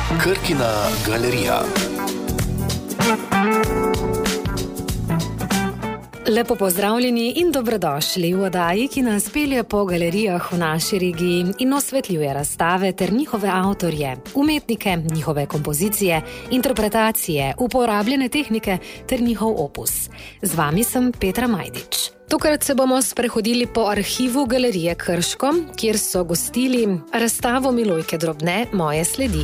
Krkina galerija. Lepo pozdravljeni in dobrodošli v oddaji, ki nas pelje po galerijah v naši regiji in osvetljuje razstave ter njihove avtorje, umetnike, njihove kompozicije, interpretacije, uporabljene tehnike ter njihov opus. Z vami sem Petra Majdič. Tokrat se bomo sprehodili po arhivu Galerije Krško, kjer so gostili razstavo Milojke Drobne Moje sledi.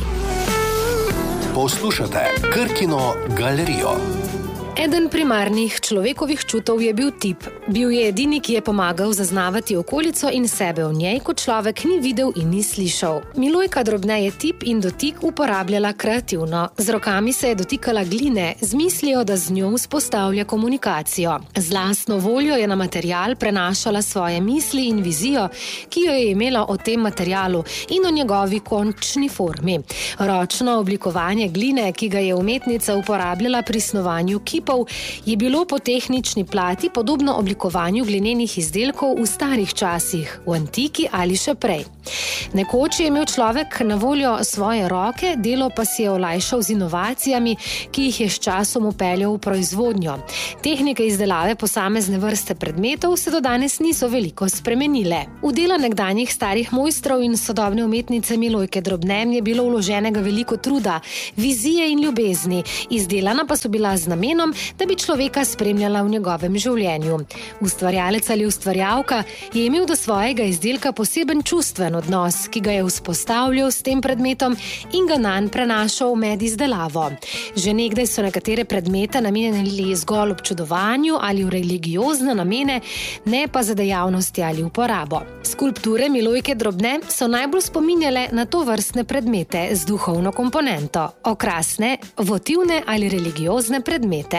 Poslušate Krkino galerijo. Eden primarnih človekovih čutov je bil tip. Bil je edini, ki je pomagal zaznavati okolico in sebe v njej, ko človek ni videl in ni slišal. Milojka Drobne je tip in dotik uporabljala kreativno. Z rokami se je dotikala gline, z mislijo, da z njo vzpostavlja komunikacijo. Z lastno voljo je na material prenašala svoje misli in vizijo, ki jo je imela o tem materialu in o njegovi končni formi. Ročno oblikovanje gline, ki ga je umetnica uporabljala pri snovanju kipov, je bilo po tehnični plati podobno oblikovanju glinenih izdelkov v starih časih, v antiki ali še prej. Nekoč je imel človek na voljo svoje roke, delo pa si je olajšal z inovacijami, ki jih je s časom upeljal v proizvodnjo. Tehnike izdelave posamezne vrste predmetov se do danes niso veliko spremenile. V dela nekdanjih starih mojstrov in sodobne umetnice Milojke Drobne je bilo vloženega veliko truda, vizije in ljubezni, izdelana pa so bila z namenom, da bi človeka spremljala v njegovem življenju. Ustvarjalec ali ustvarjalka je imel do svojega izdelka poseben čustven odnos, ki ga je vzpostavljal s tem predmetom in ga nanj prenašal med izdelavo. Že nekdaj so nekatere predmete namenjali zgolj občudovanju ali v religiozne namene, ne pa za dejavnosti ali uporabo. Skulpture Milojke Drobne so najbolj spominjale na tovrstne predmete z duhovno komponento, okrasne, votivne ali religiozne predmete.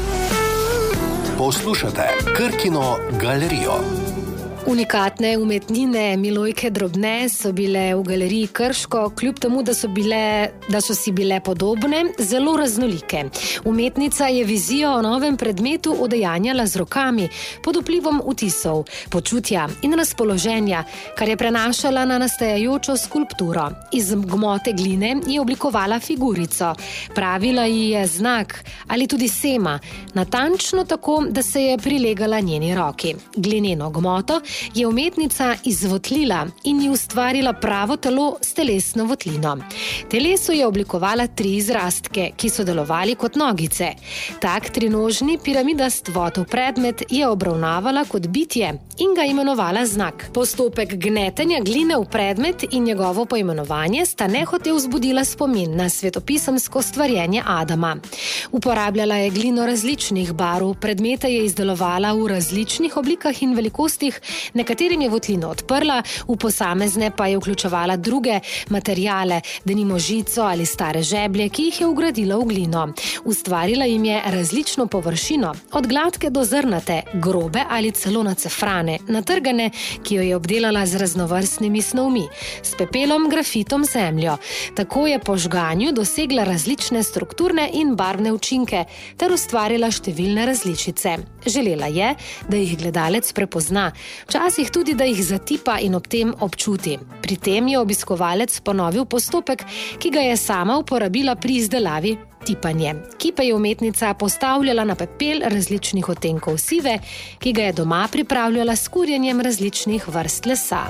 Poslušate Krkino galerijo. Unikatne umetnine Milojke Drobne so bile v Galeriji Krško, kljub temu, da so si bile podobne, zelo raznolike. Umetnica je vizijo o novem predmetu udejanjala z rokami, pod vplivom vtisov, počutja in razpoloženja, kar je prenašala na nastajajočo skulpturo. Iz gmote gline je oblikovala figurico, pravila ji je znak ali tudi sema, natančno tako, da se je prilegala njeni roki. Glineno gmoto je umetnica izvotlila in ji ustvarila pravo telo s telesno votlino. Telesu je oblikovala 3 izrastke, ki so delovali kot nogice. Tak trinožni piramidast votov predmet je obravnavala kot bitje in ga imenovala znak. Postopek gnetenja gline v predmet in njegovo poimenovanje sta nehote vzbudila spomin na svetopisemsko stvarjenje Adama. Uporabljala je glino različnih barv, predmete je izdelovala v različnih oblikah in velikostih, nekaterim je votlino odprla, v posamezne pa je vključevala druge materijale, denimo žico ali stare žeblje, ki jih je vgradila v glino. Ustvarila jim je različno površino, od gladke do zrnate, grobe ali celo nacefrane, natrgane, ki jo je obdelala z raznovrstnimi snovmi, s pepelom, grafitom, zemljo. Tako je po žganju dosegla različne strukturne in barvne učinke ter ustvarila številne različice. Želela je, da jih gledalec prepozna, včasih tudi, da jih zatipa in ob tem občuti. Pri tem je obiskovalec ponovil postopek, ki ga je sama uporabila pri izdelavi tipanje. Kipe je umetnica postavljala na pepel različnih odtenkov sive, ki ga je doma pripravljala s kurjenjem različnih vrst lesa.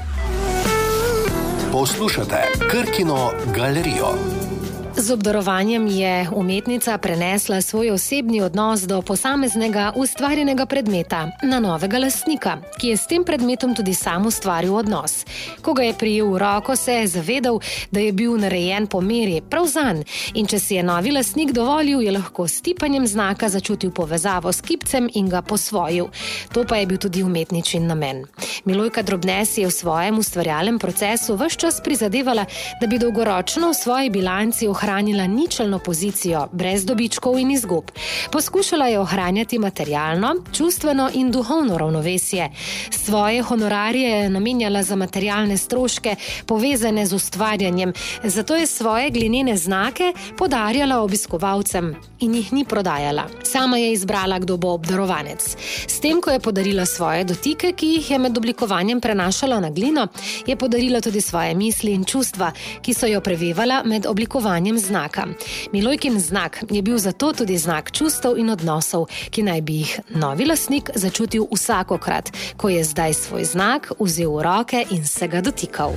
Poslušate Krkino galerijo. Z obdarovanjem je umetnica prenesla svoj osebni odnos do posameznega ustvarjenega predmeta na novega lastnika, ki je s tem predmetom tudi sam ustvaril odnos. Ko ga je prijel v roko, se je zavedal, da je bil narejen po meri, prav zanj, in če si je novi lastnik dovolil, je lahko s tipanjem znaka začutil povezavo s kipcem in ga posvojil. To pa je bil tudi umetničin namen. Milojka Drobne si je v svojem ustvarjalnem procesu ves čas prizadevala, da bi dolgoročno v svoji bilanci ohranila ničelno pozicijo, brez dobičkov in izgub. Poskušala je ohranjati materialno, čustveno in duhovno ravnovesje. Svoje honorarje je namenjala za materialne stroške, povezane z ustvarjanjem, zato je svoje glinene znake podarjala obiskovalcem in jih ni prodajala. Sama je izbrala, kdo bo obdarovanec. S tem, ko je podarila svoje dotike, ki jih je med oblikovanjem prenašala na glino, je podarila tudi svoje misli in čustva, ki so jo prevevala med oblikovanjem ustvarjanjem znaka. Milojkin znak je bil zato tudi znak čustev in odnosov, ki naj bi jih novi lastnik začutil vsakokrat, ko je zdaj svoj znak vzel v roke in se ga dotikal.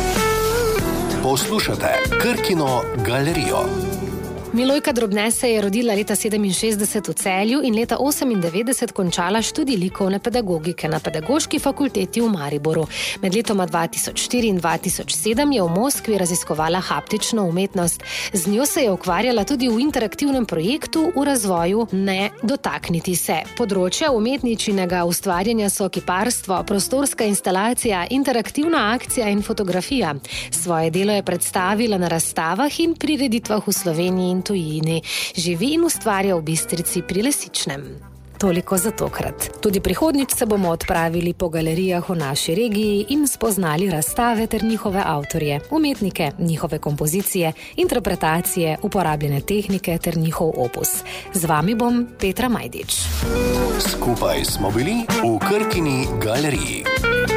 Poslušate Krkino galerijo. Milojka Drobne se je rodila leta 67 v Celju in leta 98 končala študij likovne pedagogike na Pedagoški fakulteti v Mariboru. Med letoma 2004 in 2007 je v Moskvi raziskovala haptično umetnost. Z njo se je ukvarjala tudi v interaktivnem projektu v razvoju Ne dotakniti se. Področja umetničinega ustvarjanja so kiparstvo, prostorska instalacija, interaktivna akcija in fotografija. Svoje delo je predstavila na razstavah in prireditvah v Sloveniji in tujini. Živi in ustvarja v Bistrici pri Lesičnem. Toliko za tokrat. Tudi prihodnjič se bomo odpravili po galerijah v naši regiji in spoznali razstave ter njihove avtorje, umetnike, njihove kompozicije, interpretacije, uporabljene tehnike ter njihov opus. Z vami bom Petra Majdič. Skupaj smo bili v Krkini galeriji.